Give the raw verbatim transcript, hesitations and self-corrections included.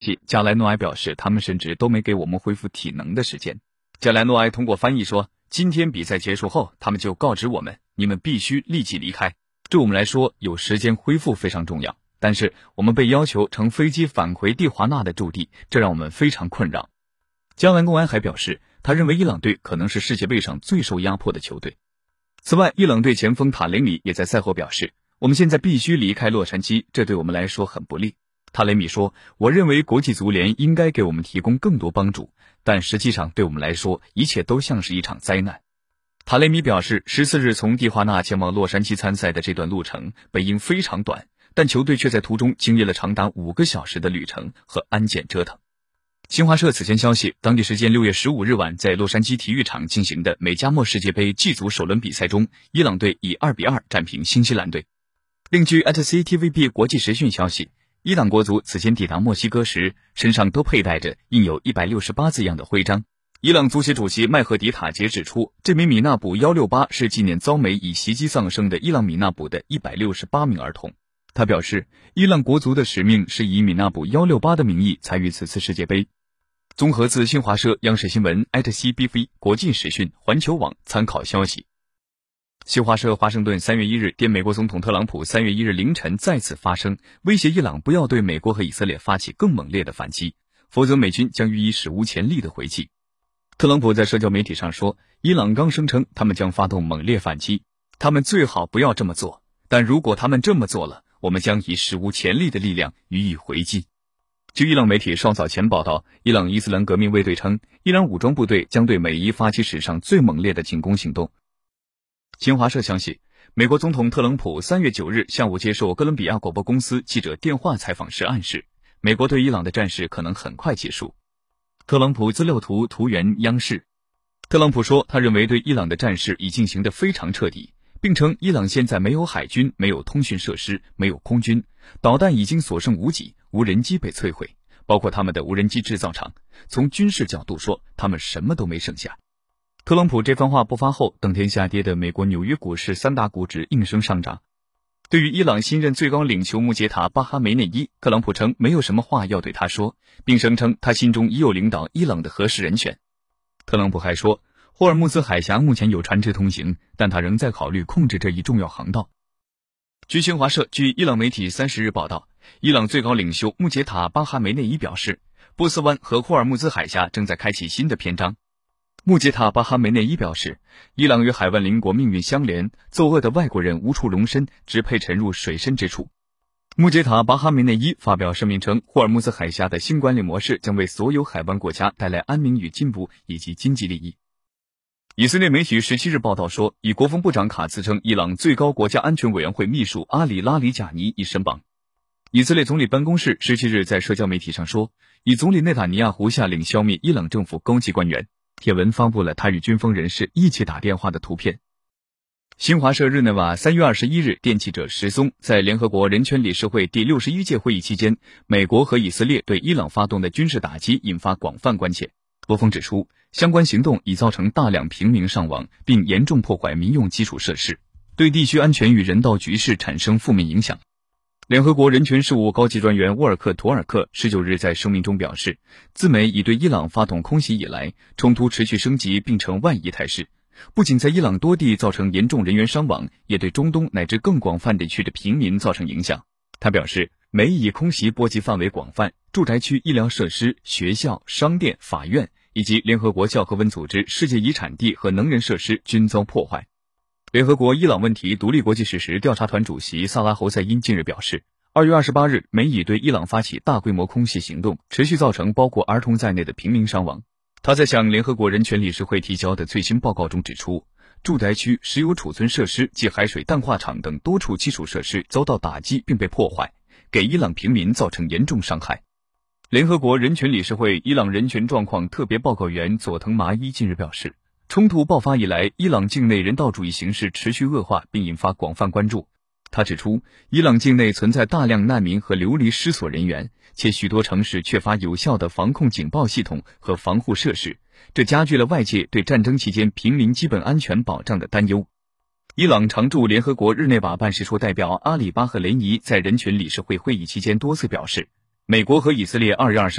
息，加莱诺埃表示，他们甚至都没给我们恢复体能的时间。加莱诺埃通过翻译说，今天比赛结束后，他们就告知我们，你们必须立即离开。对我们来说，有时间恢复非常重要，但是我们被要求乘飞机返回蒂华纳的驻地，这让我们非常困扰。加莱诺埃还表示，他认为伊朗队可能是世界杯上最受压迫的球队。此外，伊朗队前锋塔雷米也在赛后表示，我们现在必须离开洛杉矶，这对我们来说很不利。塔雷米说，我认为国际足联应该给我们提供更多帮助，但实际上对我们来说，一切都像是一场灾难。塔雷米表示，十四日从蒂华纳前往洛杉矶参赛的这段路程本应非常短，但球队却在途中经历了长达五个小时的旅程和安检折腾。新华社此前消息，当地时间六月十五日晚，在洛杉矶体育场进行的美加墨世界杯 G 组首轮比赛中，伊朗队以二比二战平新西兰队。另据 A T C T V B 国际实讯消息，伊朗国足此前抵达墨西哥时，身上都佩戴着印有一百六十八字样的徽章。伊朗足协主席麦赫迪塔杰指出，这名米纳卜一六八是纪念遭美以袭击丧生的伊朗米纳卜的一百六十八名儿童。他表示，伊朗国足的使命是以米纳卜一六八的名义参与此次世界杯。综合自新华社、央视新闻、A T C B V 国际时讯、环球网参考消息。新华社华盛顿三月一日电美国总统特朗普三月一日凌晨再次发声，威胁伊朗不要对美国和以色列发起更猛烈的反击，否则美军将予以史无前例的回击。特朗普在社交媒体上说，伊朗刚声称他们将发动猛烈反击，他们最好不要这么做，但如果他们这么做了，我们将以史无前例的力量予以回击。据伊朗媒体稍早前报道，伊朗伊斯兰革命卫队称，伊朗武装部队将对美伊发起史上最猛烈的进攻行动。新华社相信，美国总统特朗普三月九日下午接受哥伦比亚广播公司记者电话采访时暗示，美国对伊朗的战事可能很快结束。特朗普资料图图源央视。特朗普说，他认为对伊朗的战事已进行得非常彻底，并称伊朗现在没有海军，没有通讯设施，没有空军，导弹已经所剩无几，无人机被摧毁，包括他们的无人机制造厂。从军事角度说，他们什么都没剩下。特朗普这番话不发后，当天下跌的美国纽约股市三大股指应声上涨。对于伊朗新任最高领袖穆杰塔·巴哈梅内伊，特朗普称没有什么话要对他说，并声称他心中已有领导伊朗的合适人选。特朗普还说，霍尔木兹海峡目前有船只通行，但他仍在考虑控制这一重要航道。据新华社，据伊朗媒体三十日报道，伊朗最高领袖穆杰塔·巴哈梅内伊表示，波斯湾和霍尔木兹海峡正在开启新的篇章。穆杰塔·巴哈梅内伊表示，伊朗与海湾邻国命运相连，作恶的外国人无处容身，只配沉入水深之处。穆杰塔·巴哈梅内伊发表声明称，霍尔木兹海峡的新管理模式将为所有海湾国家带来安宁与进步以及经济利益。以色列媒体十七日报道说，以国防部长卡茨称伊朗最高国家安全委员会秘书阿里拉里贾尼已身亡。以色列总理办公室十七日在社交媒体上说，以总理内塔尼亚胡下令消灭伊朗政府高级官员。帖文发布了他与军方人士一起打电话的图片。新华社日内瓦三月二十一日电记者石松在联合国人权理事会第六十一届会议期间，美国和以色列对伊朗发动的军事打击引发广泛关切。波峰指出，相关行动已造成大量平民伤亡，并严重破坏民用基础设施，对地区安全与人道局势产生负面影响。联合国人权事务高级专员沃尔克·图尔克十九日在声明中表示，自美已对伊朗发动空袭以来，冲突持续升级并成万亿态势，不仅在伊朗多地造成严重人员伤亡，也对中东乃至更广泛地区的平民造成影响。他表示，美以空袭波及范围广泛，住宅区、医疗设施、学校、商店、法院以及联合国教科文组织世界遗产地和能源设施均遭破坏。联合国伊朗问题独立国际事实调查团主席萨拉侯赛因近日表示，二月二十八日，美已对伊朗发起大规模空袭行动，持续造成包括儿童在内的平民伤亡。他在向联合国人权理事会提交的最新报告中指出，住宅区、石油储存设施及海水淡化厂等多处基础设施遭到打击并被破坏，给伊朗平民造成严重伤害。联合国人权理事会伊朗人权状况特别报告员佐藤麻衣近日表示，冲突爆发以来，伊朗境内人道主义形势持续恶化，并引发广泛关注。他指出，伊朗境内存在大量难民和流离失所人员，且许多城市缺乏有效的防控警报系统和防护设施，这加剧了外界对战争期间平民基本安全保障的担忧。伊朗常驻联合国日内瓦办事处代表阿里巴赫雷尼在人权理事会会议期间多次表示，美国和以色列二月二十